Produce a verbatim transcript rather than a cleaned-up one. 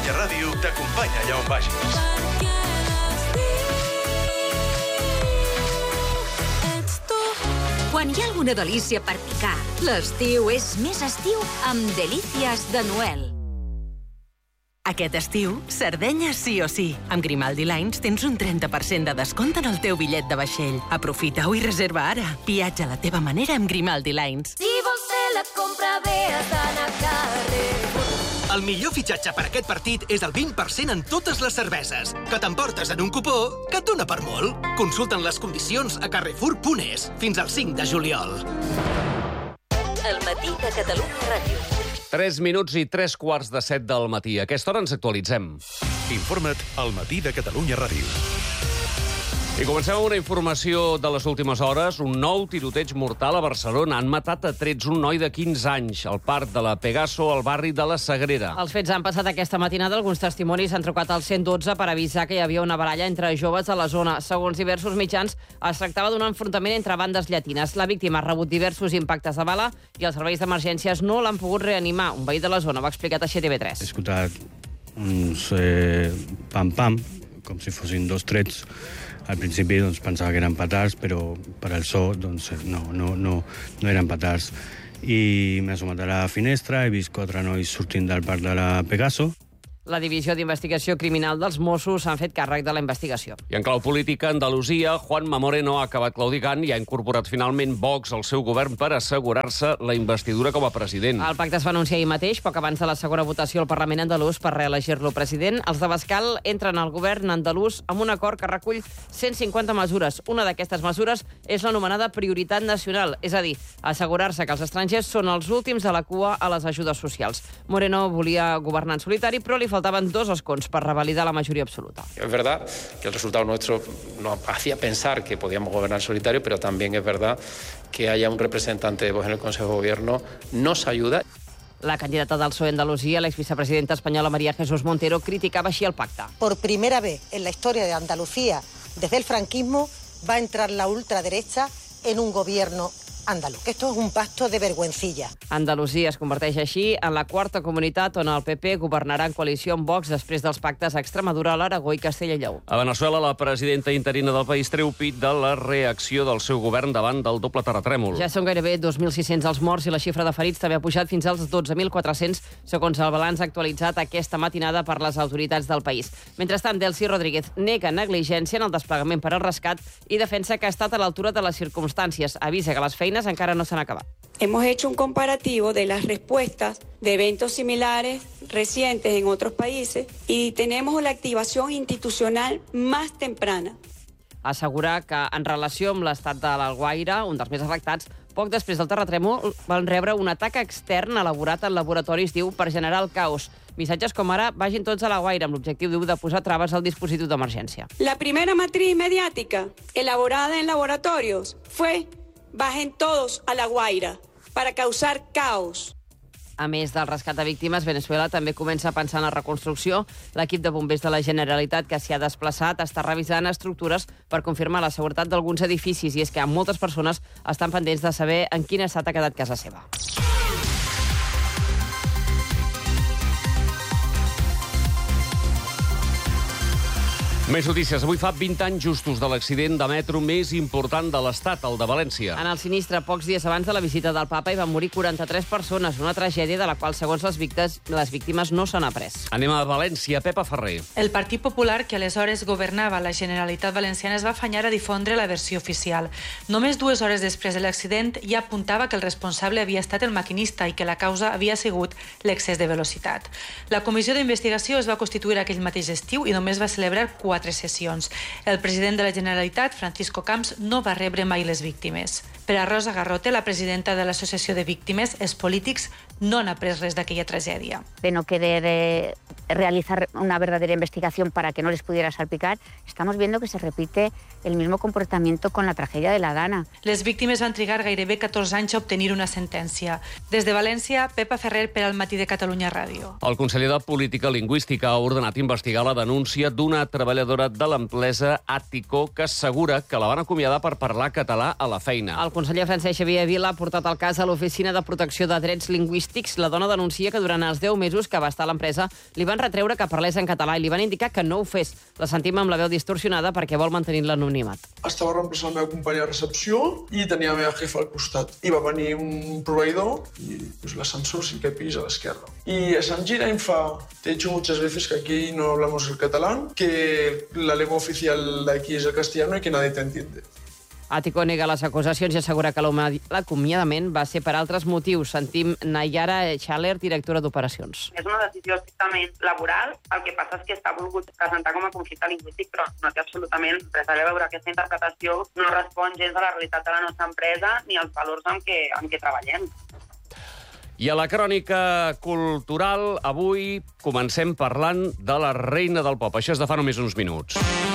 Catalunya Ràdio t'acompanya allà on vagis. Quan hi ha alguna delícia per picar, l'estiu és més estiu amb Delícies de Noel. Aquest estiu, Sardenya sí o sí. Amb Grimaldi Lines tens un trenta per cent de descompte en el teu bitllet de vaixell. Aprofita-ho i reserva ara. Viatja a la teva manera amb Grimaldi Lines. Si vols fer la compra bé, has d'anar a Carrefour. El millor fitxatge per aquest partit és el vint per cent en totes les cerveses, que t'emportes en un cupó que et dona per molt. Consulta'n les condicions a carrefour punt es fins al cinc de juliol. El matí de Catalunya Ràdio. tres minuts i tres quarts de set del matí. A aquesta hora ens actualitzem. Informa't al matí de Catalunya Ràdio. I comencem amb una informació de les últimes hores. Un nou tiroteig mortal a Barcelona. Han matat a trets un noi de quinze anys al parc de la Pegaso, al barri de la Sagrera. Els fets han passat aquesta matinada. Alguns testimonis han trucat al cent dotze per avisar que hi havia una baralla entre joves a la zona. Segons diversos mitjans, es tractava d'un enfrontament entre bandes llatines. La víctima ha rebut diversos impactes de bala i els serveis d'emergències no l'han pogut reanimar. Un veí de la zona ho ha explicat a X T V tres. He escoltat uns eh, pam-pam, com si fossin dos trets. Al principi doncs, pensava que eren petards, però per al so doncs, no, no, no, no eren petards. I m'he assomat a la finestra, he vist quatre nois sortint del parc de la Pegaso. La Divisió d'Investigació Criminal dels Mossos s'han fet càrrec de la investigació. I en clau política, Andalusia, Juanma Moreno ha acabat claudicant i ha incorporat finalment Vox al seu govern per assegurar-se la investidura com a president. El pacte es va anunciar ahir mateix, poc abans de la segona votació al Parlament andalús per reelegir-lo president. Els de Bascal entren al govern andalús amb un acord que recull cent cinquanta mesures. Una d'aquestes mesures és l'anomenada prioritat nacional, és a dir, assegurar-se que els estrangers són els últims de la cua a les ajudes socials. Moreno volia governar en solitari, però li faltaban dos escons para revalidar la mayoría absoluta. Es verdad que el resultado nuestro nos hacía pensar que podíamos gobernar solitario, pero también es verdad que haya un representante de Vox en el Consejo de Gobierno nos ayuda. La candidata del P S O E Andalucía, la exvicepresidenta española María Jesús Montero, criticaba així el pacte. Por primera vez en la historia de Andalucía, desde el franquismo, va a entrar la ultraderecha en un gobierno andaluz. Esto es un pacto de vergüencilla. Andalusia es converteix així en la quarta comunitat on el P P governarà en coalició amb Vox després dels pactes a Extremadura, l'Aragó i Castella i Lleó. A Veneçuela, la presidenta interina del país treu pit de la reacció del seu govern davant del doble terratrèmol. Ja són gairebé dos mil sis-cents els morts i la xifra de ferits també ha pujat fins als dotze mil quatre-cents, segons el balanç actualitzat aquesta matinada per les autoritats del país. Mentrestant, Delcy Rodríguez nega negligència en el desplegament per al rescat i defensa que ha estat a l'altura de les circumstàncies. Avisa que les feines encara no s'han acabat. Hemos hecho un comparativo de las respuestas de eventos similares recientes en otros países y tenemos la activación institucional más temprana. Assegurar que en relació amb l'estat de l'Alguaire, un dels més afectats, poc després del terratrèmol van rebre un atac extern elaborat en laboratoris, diu, per generar el caos. Missatges com ara, vagin tots a l'Alguaire, amb l'objectiu, diu, de posar traves al dispositiu d'emergència. La primera matriz mediática elaborada en laboratorios fue bajen todos a la Guaira para causar caos. A més del rescat de víctimes, Veneçuela també comença a pensar en la reconstrucció. L'equip de bombers de la Generalitat que s'hi ha desplaçat està revisant estructures per confirmar la seguretat d'alguns edificis i és que moltes persones estan pendents de saber en quin estat ha quedat casa seva. Més notícies. Avui fa vint anys justos de l'accident de metro més important de l'Estat, el de València. En el sinistre, pocs dies abans de la visita del papa, hi van morir quaranta-tres persones, una tragèdia de la qual, segons les víctimes, les víctimes no s'han après. Anem a València. Pepa Ferrer. El Partit Popular, que aleshores governava la Generalitat Valenciana, es va afanyar a difondre la versió oficial. Només dues hores després de l'accident ja apuntava que el responsable havia estat el maquinista i que la causa havia sigut l'excés de velocitat. La comissió d'investigació es va constituir aquell mateix estiu i només va celebrar quatre quatre sessions. El president de la Generalitat, Francisco Camps, no va rebre mai les víctimes. Per a Rosa Garrote, la presidenta de l'Associació de Víctimes, els polítics no han après res d'aquella tragèdia. De no querer eh, realizar una verdadera investigación para que no les pudiera salpicar, estamos viendo que se repite el mismo comportamiento con la tragedia de la Dana. Les víctimes van trigar gairebé catorze anys a obtenir una sentència. Des de València, Pepa Ferrer per al Matí de Catalunya Ràdio. El conseller de Política Lingüística ha ordenat investigar la denúncia d'una treballadora creadora de l'empresa Àtico, que assegura que la van acomiadar per parlar català a la feina. El conseller Francesc Xavier Vila ha portat el cas a l'Oficina de Protecció de Drets Lingüístics. La dona denuncia que durant els deu mesos que va estar a l'empresa li van retreure que parlés en català i li van indicar que no ho fes. La sentim amb la veu distorsionada perquè vol mantenir l'anonimat. Estava reemplaçant la meva companya de recepció i tenia la meva jefa al costat. I va venir un proveïdor i pues, l'ascensor cinquè pis a l'esquerra. I se'm gira i em fa: te he dicho muchas veces que aquí no hablamos el catalán, que la lengua oficial de aquí es el castellano y que nadie te entiende. Àtico nega les acusacions i assegura que l'acomiadament va ser per altres motius. Sentim Nayara Schaller, directora d'operacions. És una decisió estrictament laboral. El que passa és que està volgut presentar com a conflicte lingüístic, però no té absolutament res a veure. Aquesta interpretació no respon gens a la realitat de la nostra empresa ni als valors amb què, amb què treballem. I a la crònica cultural, avui comencem parlant de la reina del pop. Això és de fa només uns minuts.